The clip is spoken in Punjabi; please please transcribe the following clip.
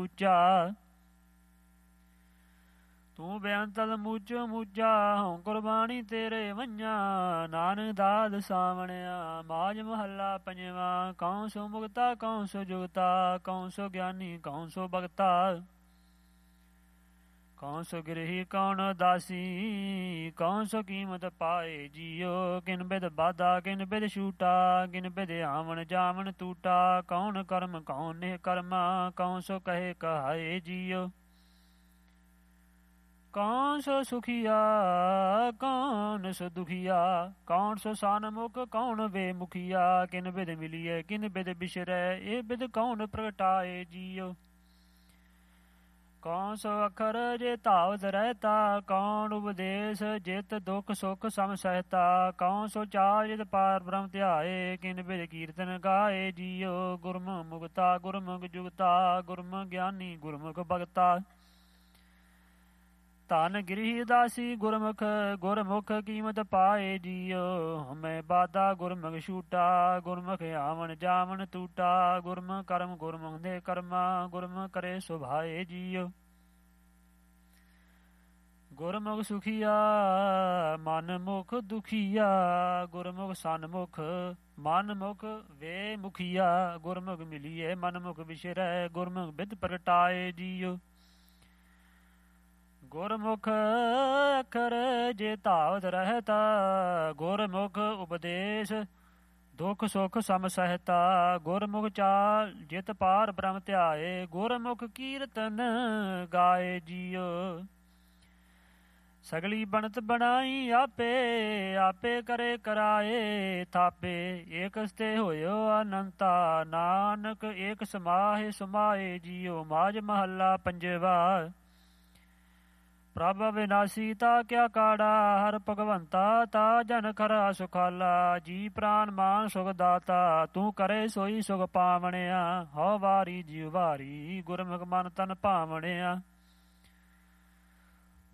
ਉੱਚਾ। ਤੂੰ ਬੇਅੰਤਲ ਮੂਚੋ ਮੂਚਾ ਹਉ ਕੁਰਬਾਨੀ ਤੇਰੇ ਵੰਝਾਂ। ਨਾਨਕ ਦਾਦ ਸਾਵਣਿਆ ਮਾਝ ਮਹੱਲਾ ਪੰਜਵਾ। ਕਉ ਸੋ ਮੁਕਤਾ ਕਉ ਸੋ ਜੁਗਤਾ ਕਉ ਸੋ ਗਿਆਨੀ ਕਉ ਸੋ ਭਗਤਾ। ਕਉ ਸੋ ਗ੍ਰਹੀ ਕੌਣ ਦਾਸੀ ਕਉ ਸੋ ਕੀਮਤ ਪਾਏ ਜੀਓ। ਕਿਨ ਬਿਦ ਬਾਧਾ ਕਿਨ ਬਿਦ ਛੂਟਾ ਕਿਨ ਬਿਦ ਆਵਣ ਜਾਵਣ ਟੂਟਾ। ਕੌਣ ਕਰਮ ਕੌਣ ਨਿਹ ਕਰਮਾ ਕਉ ਸੋ ਕਹੇ ਕਹਾਏ ਜੀਓ। ਕੌਣ ਸੋ ਸੁਖੀਆ ਕੌਣ ਸੋ ਦੁਖੀਆ ਕੌਣ ਸੋ ਸਨਮੁਖ ਕੌਣ ਬੇਮੁਖੀਆ। ਕਿਨ ਬਿਦ ਮਿਲੀਐ ਕਿਨ ਬਿਦ ਬਿਸਰੈ ਇਹ ਬਿਦ ਕੌਣ ਪ੍ਰਗਟਾਏ ਜੀਓ। ਕੌਣ ਸੋ ਅਖਰ ਜੇ ਧਾਵਤ ਰਹਿਤਾ ਕੌਣ ਉਪਦੇਸ਼ ਜਿਤ ਦੁਖ ਸੁਖ ਸਮ ਸਹਿਤਾ। ਕੌਣ ਸੋ ਚਾਰ ਜਿਤ ਪਾਰ ਬ੍ਰਹਮ ਧਿਆਏ ਕਿਨ ਬਿਦ ਕੀਰਤਨ ਗਾਏ ਜੀਓ। ਗੁਰਮੁਖ ਮੁਕਤਾ ਗੁਰਮੁਖ ਜੁਗਤਾ ਗੁਰਮੁਖ ਗਿਆਨੀ ਗੁਰਮੁਖ ਭਗਤਾ। ਧਨ ਗ੍ਰਹੀ ਦਾਸੀ ਗੁਰਮੁਖ ਗੁਰਮੁਖ ਕੀਮਤ ਪਾਏ ਜੀਓ। ਹਮੈ ਬਾਧਾ ਗੁਰਮੁਖ ਛੂਟਾ ਗੁਰਮੁਖ ਆਵਣ ਜਾਵਣ ਟੂਟਾ। ਗੁਰਮੁਖ ਕਰਮ ਗੁਰਮੁਖ ਦੇ ਕਰਮਾ ਗੁਰਮੁਖ ਕਰੇ ਸੁਭਾਏ ਜੀਓ। ਗੁਰਮੁਖ ਸੁਖੀਆ ਮਨ ਮੁਖ ਦੁਖੀਆ ਗੁਰਮੁਖ ਸਨਮੁਖ ਮਨ ਮੁਖ ਵੇ ਮੁਖੀਆ। ਗੁਰਮੁਖ ਮਿਲੀਏ ਮਨ ਮੁਖ ਵਿਸਰੈ ਗੁਰਮੁਖ ਬਿਦ ਪ੍ਰਗਟਾਏ ਜੀਓ। ਗੁਰਮੁਖ ਅਖਰ ਜੇ ਧਾਵਤ ਰਹਿਤਾ ਗੁਰਮੁਖ ਉਪਦੇਸ਼ ਦੁਖ ਸੁਖ ਸਮ ਸਹਿਤਾ। ਗੁਰਮੁਖ ਚਾਲ ਜਿਤ ਪਾਰ ਬ੍ਰਹਮ ਧਿਆਏ ਗੁਰਮੁਖ ਕੀਰਤਨ ਗਾਏ ਜੀਓ। ਸਗਲੀ ਬਣਤ ਬਣਾਈ ਆਪੇ ਆਪੇ ਕਰੇ ਕਰਾਏ ਥਾਪੇ। ਏਕ ਸਤੇ ਹੋਇਓ ਅਨੰਤਾ ਨਾਨਕ ਏਕ ਸਮਾਹਿ ਸਮਾਏ ਜੀਓ। ਮਾਝ ਮਹੱਲਾ ਪੰਜਵਾ। ਪ੍ਰਭ ਅਵਿਨਾਸੀ ਤਾ ਕਿਆ ਕਾੜਾ ਹਰ ਭਗਵੰਤਾ ਤਾ ਜਨ ਖਰਾ ਸੁਖਾਲਾ। ਜੀ ਪ੍ਰਾਨ ਮਾਨ ਸੁਖ ਦਾਤਾ ਤੂੰ ਕਰੇ ਸੋਈ ਸੁਖ ਪਾਵਣਿਆ। ਹਉ ਵਾਰੀ ਜੀਉ ਵਾਰੀ ਗੁਰਮੁਖ ਮਨ ਤਨ ਭਾਵਣਿਆ।